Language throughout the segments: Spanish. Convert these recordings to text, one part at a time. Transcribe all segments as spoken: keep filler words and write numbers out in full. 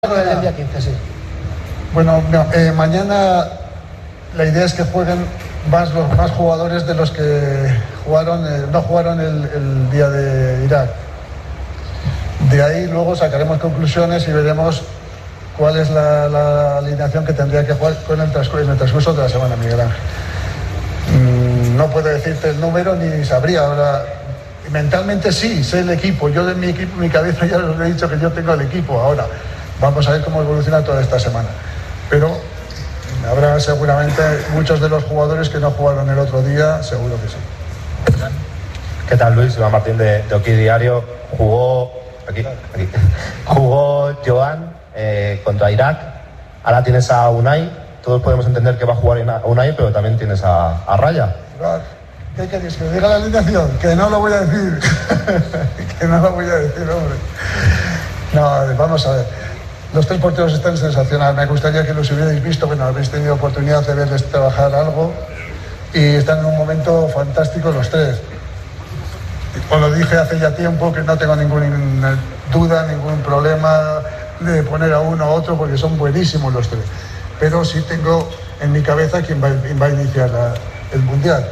El día quince, sí. Bueno, no, eh, mañana la idea es que jueguen más los más jugadores de los que jugaron, eh, no jugaron el, el día de Irak. De ahí luego sacaremos conclusiones y veremos cuál es la, la alineación que tendría que jugar con el transcurso, en el transcurso de la semana, Miguel Ángel. Mm, no puedo decirte el número ni sabría ahora. Mentalmente sí, sé el equipo. Yo de mi equipo, mi cabeza ya os he dicho que yo tengo el equipo. Ahora vamos a ver cómo evoluciona toda esta semana. Pero habrá seguramente muchos de los jugadores que no jugaron el otro día, seguro que sí. ¿Qué tal, Luis? Iván Martín de, de Oki Diario. Jugó aquí, aquí. Jugó Joan eh, contra Irak. Ahora tienes a Unai. Todos podemos entender que va a jugar a Unai, pero también tienes a, a Raya. ¿Qué queréis? ¿Que diga la alineación? Que no lo voy a decir. Que no lo voy a decir, hombre. No, vamos a ver. Los tres porteros están sensacionales. Me gustaría que los hubierais visto. Bueno, habéis tenido oportunidad de verles trabajar algo. Y están en un momento fantástico los tres. Os lo dije hace ya tiempo que no tengo ninguna duda, ningún problema de poner a uno a otro porque son buenísimos los tres. Pero sí tengo en mi cabeza quién va, quién va a iniciar la, el Mundial.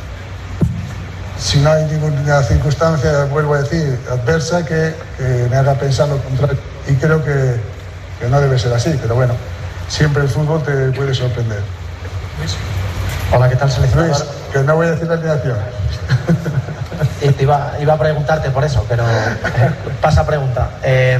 Si no hay ninguna circunstancia, vuelvo a decir, adversa que, que me haga pensar lo contrario. Y creo que, que no debe ser así, pero bueno, siempre el fútbol te puede sorprender. Luis. Hola, ¿qué tal, seleccionador? Luis, que no voy a decir la alineación. Y te iba, iba a preguntarte por eso, pero pasa pregunta. Eh,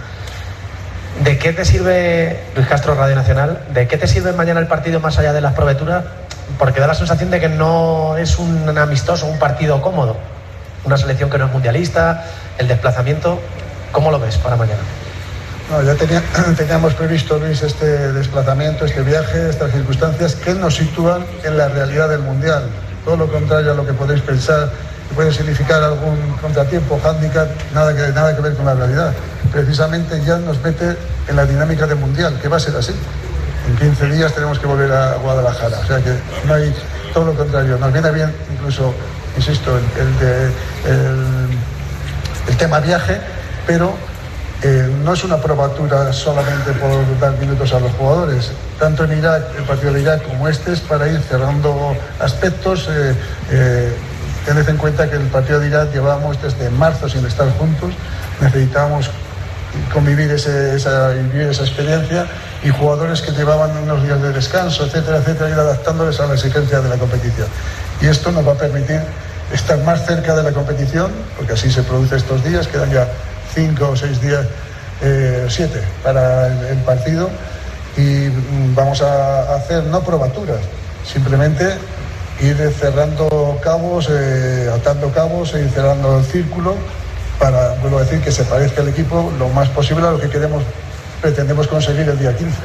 ¿De qué te sirve, Luis Castro, Radio Nacional, de qué te sirve mañana el partido más allá de las probeturas? Porque da la sensación de que no es un amistoso, un partido cómodo. Una selección que no es mundialista, el desplazamiento. ¿Cómo lo ves para mañana? No, ya tenía, teníamos previsto, Luis, este desplazamiento, este viaje, estas circunstancias que nos sitúan en la realidad del Mundial. Todo lo contrario a lo que podéis pensar, que puede significar algún contratiempo, hándicap, nada que, nada que ver con la realidad. Precisamente ya nos mete en la dinámica del Mundial, que va a ser así. En quince días tenemos que volver a Guadalajara, o sea que no hay, todo lo contrario, nos viene bien incluso, insisto, el, el, de, el, el tema viaje, pero eh, no es una probatura solamente por dar minutos a los jugadores, tanto en Irak, el partido de Irak como este es para ir cerrando aspectos. eh, eh, tened en cuenta que el partido de Irak llevábamos desde marzo sin estar juntos, necesitábamos convivir ese, esa, vivir esa experiencia, y jugadores que llevaban unos días de descanso, etcétera, etcétera, ir adaptándoles a la exigencia de la competición. Y esto nos va a permitir estar más cerca de la competición, porque así se produce estos días, quedan ya cinco o seis días, eh, siete para el, el partido, y vamos a hacer no probaturas, simplemente ir cerrando cabos, eh, atando cabos e ir cerrando el círculo, para, vuelvo a decir, que se parezca el equipo lo más posible a lo que queremos, pretendemos conseguir el día quince.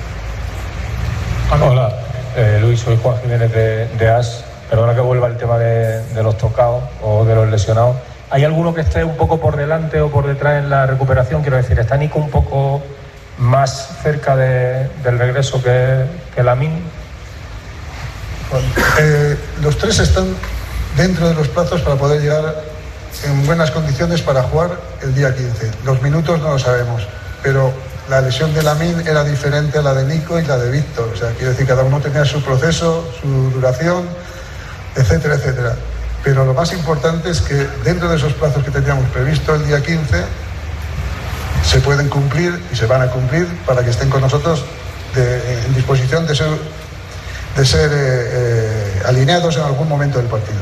Hola, eh, Luis, soy Juan Jiménez de, de A S. Perdona que vuelva el tema de, de los tocados o de los lesionados. ¿Hay alguno que esté un poco por delante o por detrás en la recuperación? Quiero decir, ¿está Nico un poco más cerca de, del regreso que, que Lamine? Bueno, eh, los tres están dentro de los plazos para poder llegar en buenas condiciones para jugar el día quince. Los minutos no lo sabemos, pero la lesión de Lamine era diferente a la de Nico y la de Víctor. O sea, quiero decir, cada uno tenía su proceso, su duración, etcétera, etcétera. Pero lo más importante es que dentro de esos plazos que teníamos previsto el día quince, se pueden cumplir y se van a cumplir para que estén con nosotros de, en disposición de ser, de ser eh, eh, alineados en algún momento del partido.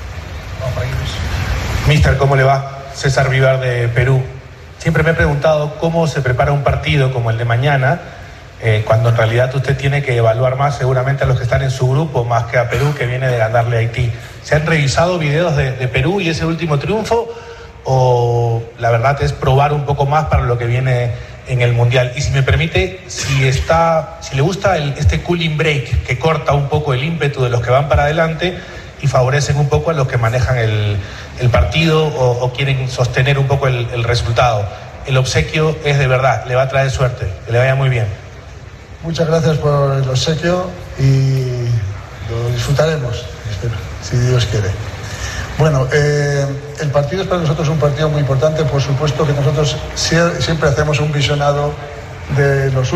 Mister, ¿cómo le va? César Vivar de Perú. Siempre me he preguntado cómo se prepara un partido como el de mañana, eh, cuando en realidad usted tiene que evaluar más seguramente a los que están en su grupo, más que a Perú, que viene de ganarle a Haití. ¿Se han revisado videos de, de Perú y ese último triunfo? ¿O la verdad es probar un poco más para lo que viene en el Mundial? Y si me permite, si, está, si le gusta el, este cooling break, que corta un poco el ímpetu de los que van para adelante y favorecen un poco a los que manejan el, el partido o, o quieren sostener un poco el, el resultado. El obsequio es de verdad, le va a traer suerte, que le vaya muy bien. Muchas gracias por el obsequio y lo disfrutaremos, espero, si Dios quiere. Bueno, eh, el partido es para nosotros un partido muy importante. Por supuesto que nosotros siempre hacemos un visionado de los